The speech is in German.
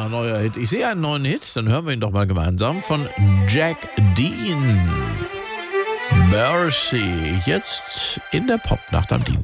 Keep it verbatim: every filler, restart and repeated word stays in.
Ja, neuer Hit. Ich sehe einen neuen Hit, dann hören wir ihn doch mal gemeinsam von Jack Dean. Mercy, jetzt in der Popnacht am Dienstag.